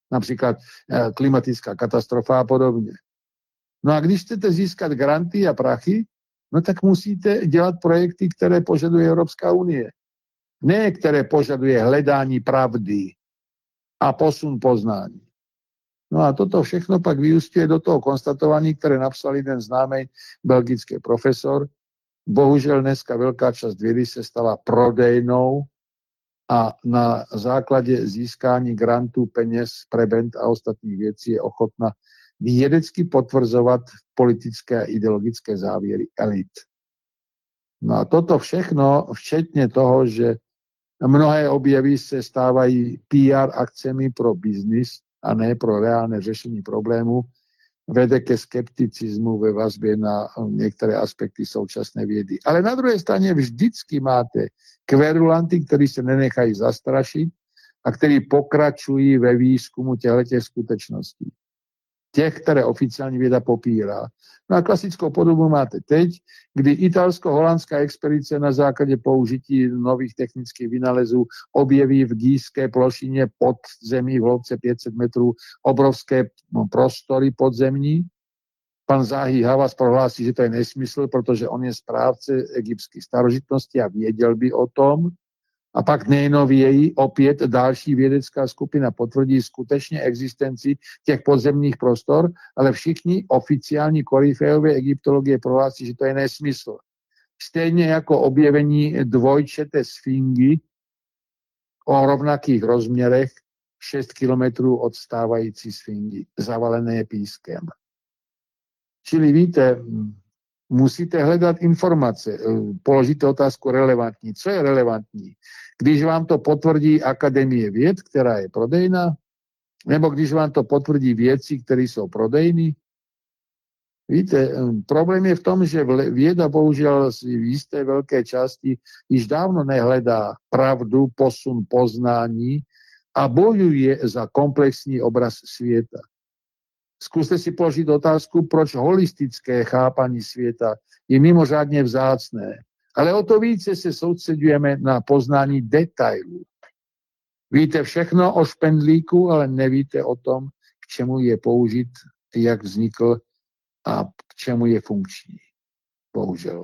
například klimatická katastrofa a podobně. No a když chcete získat granty a prachy, no tak musíte dělat projekty, které požaduje Evropská unie. Ne, které požaduje hledání pravdy a posun poznání. No a toto všechno pak vyústuje do toho konstatování, které napsal jeden známý belgický profesor. Bohužel dneska velká část vědy se stala prodejnou a na základě získání grantů, peněz, prebend a ostatních věcí je ochotna vědecky potvrzovat politické a ideologické závěry elit. No a toto všechno, včetně toho, že mnohé objevy se stávají PR akcemi pro biznis a ne pro reálné řešení problému, vede ke skepticismu ve vazbě na některé aspekty současné vědy. Ale na druhé straně vždycky máte kverulanty, kteří se nenechají zastrašit a kteří pokračují ve výzkumu těchto skutečností. Těch, které oficiální věda popírá. No a klasickou podobu máte teď, kdy italsko-holandská expedice na základě použití nových technických vynálezů objeví v Gízské plošině pod zemí v hloubce 500 metrů obrovské prostory podzemní. Pan Zahi Hawass prohlásí, že to je nesmysl, protože on je správce egyptských starožitností a věděl by o tom. A pak nejnověji opět další vědecká skupina potvrdí skutečně existenci těch podzemních prostor, ale všichni oficiální koryfeové egyptologie prohlásí, že to je nesmysl. Stejně jako objevení dvojčeté sfingy o rovnakých rozměrech 6 kilometrů od stávající sfingy, zavalené pískem. Čili víte, musíte hledat informace, položíte otázku relevantní. Co je relevantní? Když vám to potvrdí Akademie věd, která je prodejná, nebo když vám to potvrdí vědci, kteří jsou prodejní? Víte, problém je v tom, že věda bohužel v jisté velké části již dávno nehledá pravdu, posun poznání a bojuje za komplexní obraz světa. Zkuste si položit otázku, proč holistické chápání světa je mimořádně vzácné. Ale o to více se soustředujeme na poznání detailů. Víte všechno o špendlíku, ale nevíte o tom, k čemu je použit, jak vznikl a k čemu je funkční. Bohužel.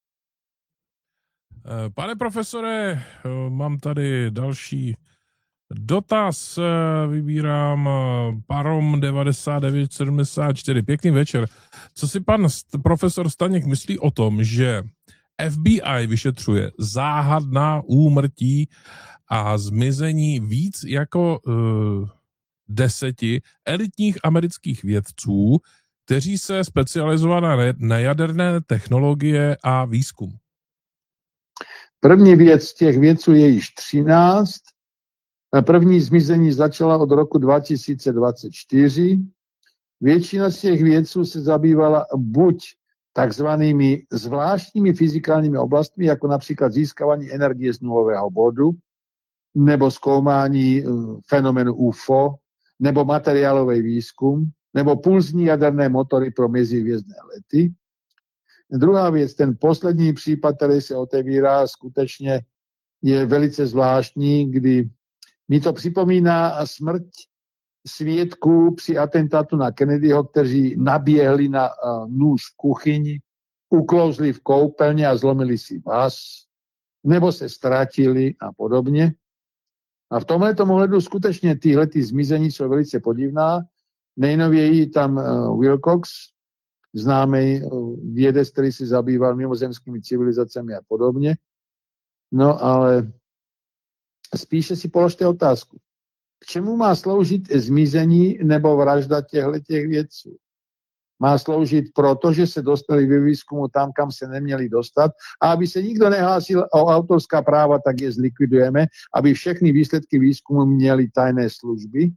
Pane profesore, mám tady další dotaz, vybírám Parom 9974. Pěkný večer. Co si pan profesor Staněk myslí o tom, že FBI vyšetřuje záhadná úmrtí a zmizení víc jako 10 elitních amerických vědců, kteří se specializovali na jaderné technologie a výzkum? První věc z těch vědců je již 13. První zmizení začala od roku 2024. Většina z těch vědců se zabývala buď takzvanými zvláštními fyzikálními oblastmi, jako například získávání energie z nulového bodu, nebo zkoumání fenomenu UFO, nebo materiálový výzkum, nebo pulzní jaderné motory pro mezihvězdné lety. Druhá věc, ten poslední případ, který se otevírá, skutečně je velice zvláštní, kdy mi to připomíná smrť svědků při atentátu na Kennedyho, kteří naběhli na nůž v kuchyni, uklouzli v koupelně a zlomili si vaz, nebo se ztratili a podobně. A v tomhletom ohledu skutečně tyhlety zmizení jsou velice podivná. Nejnověji tam Wilcox, známý vědec, který se zabýval mimozemskými civilizacemi a podobně. No ale spíše si položte otázku. K čemu má sloužit zmizení nebo vražda těchto vědců? Má sloužit proto, že se dostali ve výzkumu tam, kam se neměli dostat, a aby se nikdo nehlásil o autorská práva, tak je zlikvidujeme, aby všechny výsledky výzkumu měly tajné služby?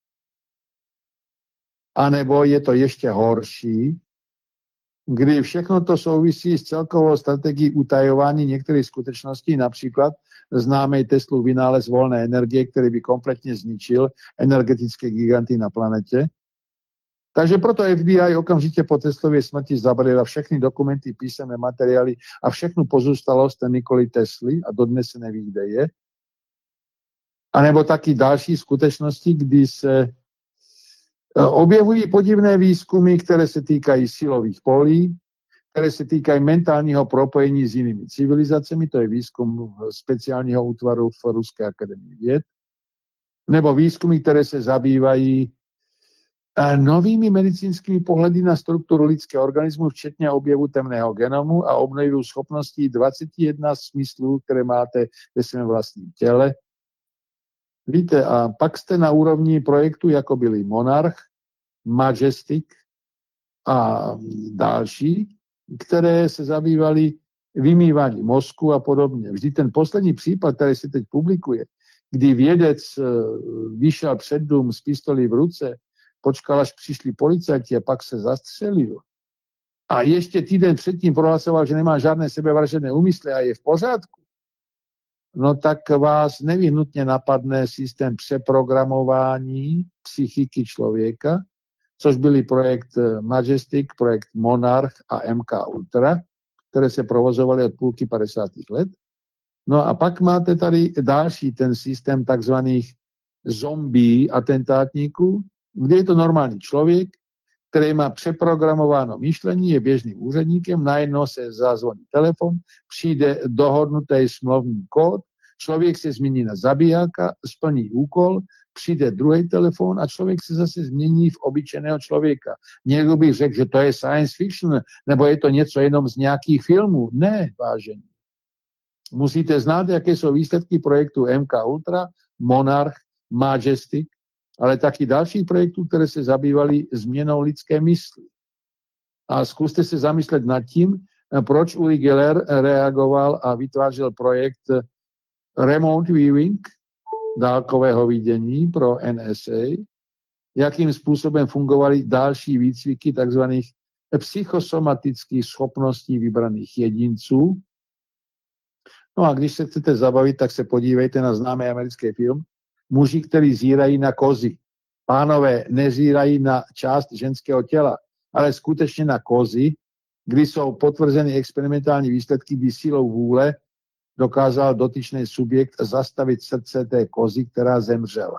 A nebo je to ještě horší, kdy všechno to souvisí s celkovou strategií utajování některých skutečností, například známý Teslův vynález volné energie, který by kompletně zničil energetické giganty na planetě. Takže proto FBI okamžitě po Teslově smrti zabalila všechny dokumenty, písemné materiály a všechnu pozůstalost Nikoli Tesly a dodnes se neví, kde je. A nebo taky další skutečnosti, kdy se Objevují podivné výzkumy, které se týkají silových polí, které se týkají mentálního propojení s jinými civilizacemi, to je výzkum speciálního útvaru v Ruské akademii věd, nebo výzkumy, které se zabývají novými medicínskými pohledy na strukturu lidského organismu, včetně objevu temného genomu a obnovu schopností 21 smyslů, které máte ve svém vlastním těle. Víte, a pak jste na úrovni projektu, jako byli Monarch, Majestic a další, které se zabývaly vymýváním mozku a podobně. Vždy ten poslední případ, který se teď publikuje, kdy vědec vyšel před dům s pistolí v ruce, počkal, až přišli policajti a pak se zastřelil. A ještě týden předtím prohlasoval, že nemá žádné sebevražedné úmysly a je v pořádku. No tak vás nevyhnutně napadne systém přeprogramování psychiky člověka, což byly projekt Majestic, projekt Monarch a MK Ultra, které se provozovaly od půlky 50. let. No a pak máte tady další ten systém takzvaných zombie atentátníků, kde je to normální člověk, který má přeprogramováno myšlení, je běžným úředníkem, najednou se zazvoní telefon, přijde dohodnutý smluvní kód, člověk se změní na zabijáka, splní úkol, přijde druhý telefon a člověk se zase změní v obyčejného člověka. Někdo by řekl, že to je science fiction, nebo je to něco jenom z nějakých filmů. Ne, vážení. Musíte znát, jaké jsou výsledky projektu MK Ultra, Monarch, Majestic, ale taky dalších projektů, které se zabývaly změnou lidské mysli. A zkuste se zamyslet nad tím, proč Uri Geller reagoval a vytvářel projekt Remote Viewing, dálkového vidění pro NSA, jakým způsobem fungovaly další výcviky tzv. Psychosomatických schopností vybraných jedinců. No a když se chcete zabavit, tak se podívejte na známý americký film Muži, kteří zírají na kozy. Pánové nezírají na část ženského těla, ale skutečně na kozy, kdy jsou potvrzeny experimentální výsledky, kdy silou vůle dokázal dotyčný subjekt zastavit srdce té kozy, která zemřela.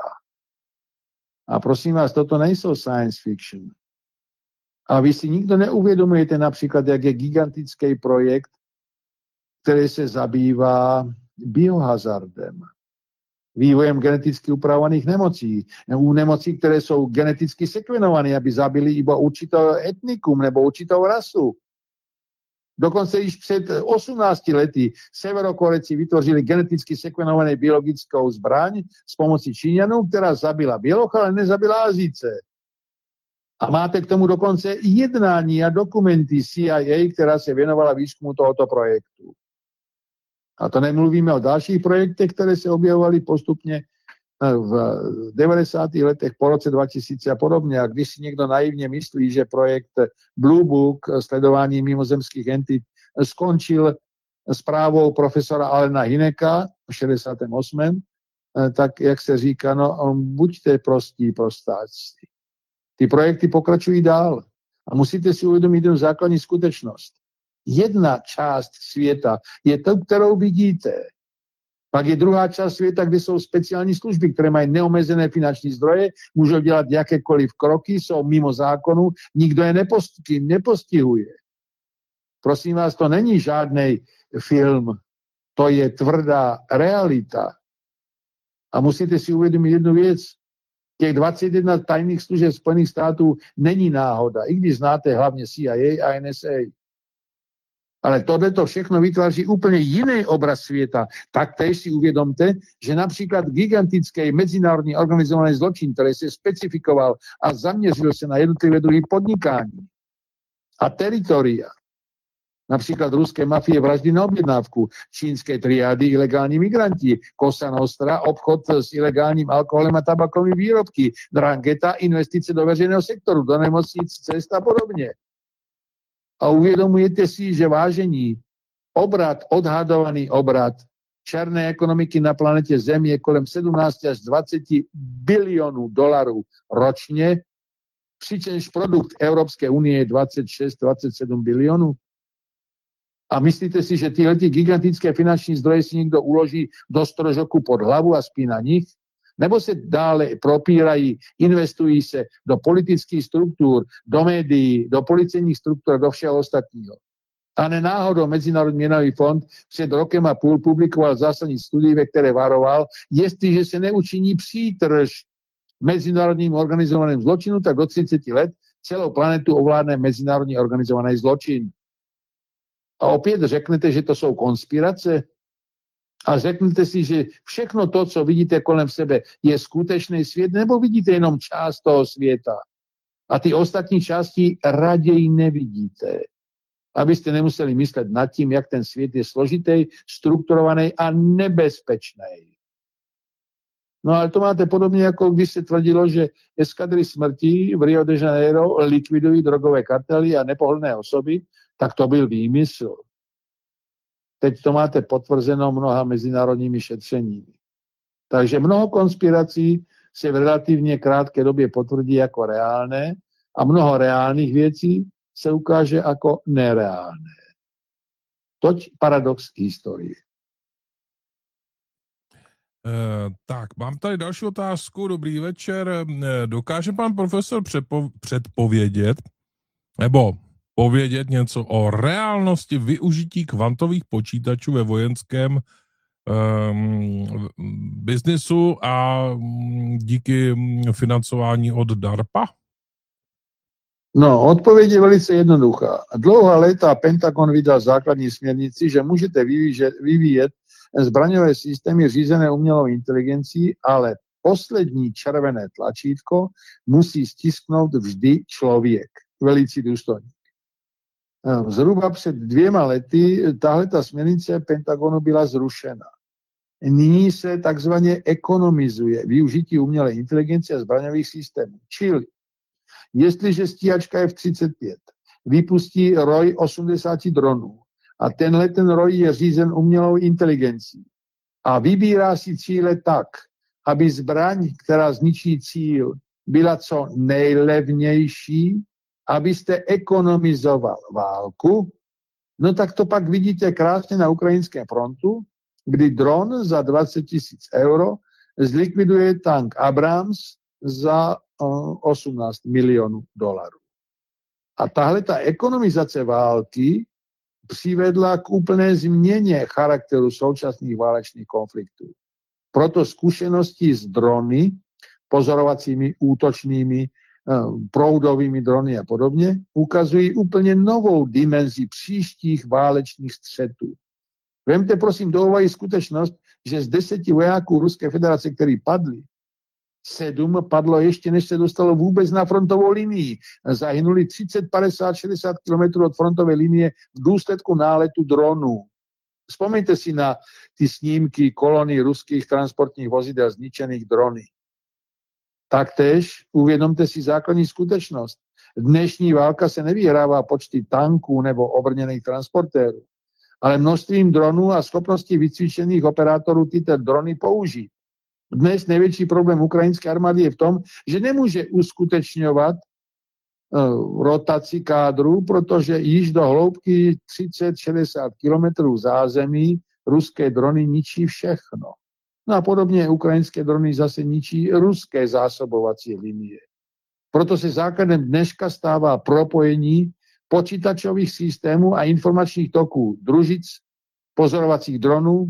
A prosím vás, toto nejsou science fiction. A vy si nikdo neuvědomujete například, jak je gigantický projekt, který se zabývá biohazardem, vývojem geneticky upravovaných nemocí. U nemocí, které jsou geneticky sekvenované, aby zabili iba určitou etnikum nebo určitou rasu. Dokonce již před 18 lety Severokorejci vytvořili geneticky sekvenovanou biologickou zbraň s pomocí Číňanů, která zabila Běloch, ale nezabila Asijce. A máte k tomu dokonce jednání a dokumenty CIA, která se věnovala výzkumu tohoto projektu. A to nemluvíme o dalších projektech, které se objevovaly postupně v 90. letech po roce 2000 a podobně. A když si někdo naivně myslí, že projekt Blue Book, sledování mimozemských entit, skončil zprávou profesora Alena Hineka v 68., tak jak se říká, no buďte prostí prostáci. Ty projekty pokračují dál. A musíte si uvědomit jednu základní skutečnost. Jedna část světa je to, kterou vidíte. Pak je druhá část světa, kde jsou speciální služby, které mají neomezené finanční zdroje, můžou dělat jakékoliv kroky, jsou mimo zákonu, nikdo je nepostihuje. Prosím vás, to není žádný film, to je tvrdá realita. A musíte si uvědomit jednu věc. Těch 21 tajných služeb Spojených států není náhoda, i když znáte hlavně CIA a NSA. Ale tohleto všechno vytváří úplně jiný obraz světa. Taktéž si uvědomte, že například gigantický mezinárodní organizovaný zločin, který se specifikoval a zaměřil se na jednotlivé druhy podnikání a teritoria, například ruské mafie vraždy na objednávku, čínské triády, ilegální migranti, Cosa Nostra, obchod s ilegálním alkoholem a tabakovými výrobky, Drangheta, investice do veřejného sektoru, do nemocnic, cest a podobně. A uvědomujete si, že vážení, odhadovaný obrat černé ekonomiky na planetě Zem je kolem 17 až 20 bilionů dolarů ročně, přičemž produkt Evropské unie je 26-27 bilionů. A myslíte si, že tyhle gigantické finanční zdroje si někdo uloží do strožoku pod hlavu a spí na nich? Nebo se dále propírají, investují se do politických struktur, do médií, do policejních struktur a do všeho ostatního. A nenáhodou Mezinárodní měnový fond před rokem a půl publikoval zásadní studii, ve které varoval, jestliže se neučiní přítrž mezinárodním organizovaným zločinu, tak do 30 let celou planetu ovládne mezinárodní organizovaný zločin. A opět řeknete, že to jsou konspirace? A řeknete si, že všechno to, co vidíte kolem sebe, je skutečný svět, nebo vidíte jenom část toho světa? A ty ostatní části raději nevidíte, abyste nemuseli myslet nad tím, jak ten svět je složitý, strukturovaný a nebezpečný. No ale to máte podobně, jako když se tvrdilo, že eskadry smrti v Rio de Janeiro likvidují drogové kartely a nepohodlné osoby, tak to byl výmysl. Teď to máte potvrzeno mnoha mezinárodními šetřeními. Takže mnoho konspirací se v relativně krátké době potvrdí jako reálné a mnoho reálných věcí se ukáže jako nereálné. Toť paradox historie. Tak, mám tady další otázku. Dobrý večer. Dokáže pan profesor předpovědět nebo povědět něco o reálnosti využití kvantových počítačů ve vojenském biznisu a díky financování od DARPA? No, odpověď je velice jednoduchá. Dlouhá léta Pentagon vydal základní směrnici, že můžete vyvíjet zbraňové systémy řízené umělou inteligencí, ale poslední červené tlačítko musí stisknout vždy člověk, velicí důstojník. Zhruba před 2 lety tahleta směrnice Pentagonu byla zrušena. Nyní se takzvaně ekonomizuje využití umělé inteligence a zbraňových systémů. Čili, jestliže stíhačka F-35 vypustí roj 80 dronů a ten roj je řízen umělou inteligencí a vybírá si cíle tak, aby zbraň, která zničí cíl, byla co nejlevnější, abyste ekonomizoval válku, no tak to pak vidíte krásně na ukrajinském frontu, kdy dron za 20 000 euro zlikviduje tank Abrams za 18 milionů dolarů. A tahle ta ekonomizace války přivedla k úplné změně charakteru současných válečných konfliktů. Proto zkušenosti s drony, pozorovacími, útočnými, proudovými drony a podobně, ukazují úplně novou dimenzi příštích válečných střetů. Vemte prosím do úvahy skutečnost, že z 10 vojáků Ruské federace, kteří padli, 7 padlo ještě, než se dostalo vůbec na frontovou linii. Zahynuli 30, 50, 60 kilometrů od frontové linie v důsledku náletu dronů. Vzpomeňte si na ty snímky kolony ruských transportních vozidel zničených drony. Taktéž uvědomte si základní skutečnost. Dnešní válka se nevyhrává počty tanků nebo obrněných transportérů, ale množstvím dronů a schopností vycvičených operátorů tyto drony použít. Dnes největší problém ukrajinské armády je v tom, že nemůže uskutečňovat rotaci kádru, protože již do hloubky 30-60 kilometrů zázemí ruské drony ničí všechno. No a podobně ukrajinské drony zase ničí ruské zásobovací linie. Proto se základem dneška stává propojení počítačových systémů a informačních toků družic, pozorovacích dronů,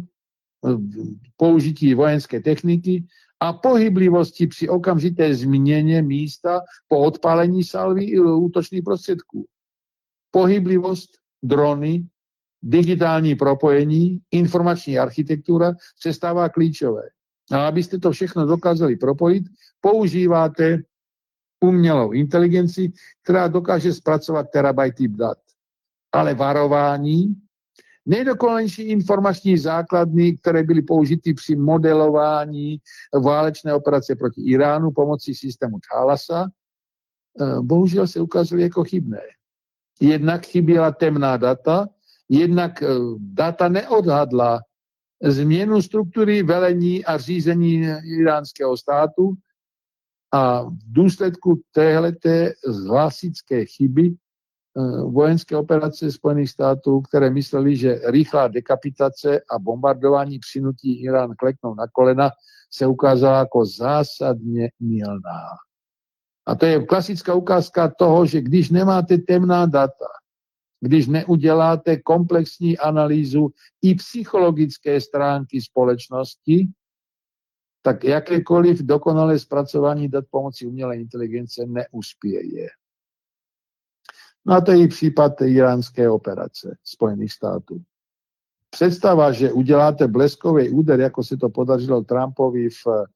použití vojenské techniky a pohyblivosti při okamžité změně místa po odpálení salvy útočných prostředků. Pohyblivost, drony, digitální propojení, informační architektura se stává klíčové. A abyste to všechno dokázali propojit, používáte umělou inteligenci, která dokáže zpracovat terabajty dat. Ale varování, nejdokonalejší informační základny, které byly použity při modelování válečné operace proti Iránu pomocí systému Thalasa, bohužel se ukázaly jako chybné. Jednak chyběla temná data, jednak data neodhadla změnu struktury velení a řízení iránského státu a v důsledku téhleté klasické chyby vojenské operace Spojených států, které mysleli, že rychlá dekapitace a bombardování přinutí Irán kleknout na kolena, se ukázala jako zásadně mylná. A to je klasická ukázka toho, že když nemáte temná data, když neuděláte komplexní analýzu i psychologické stránky společnosti, tak jakékoliv dokonalé zpracování dat pomocí umělé inteligence neuspěje. No a to je i případ iránské operace Spojených států. Představa, že uděláte bleskový úder, jako se to podařilo Trumpovi v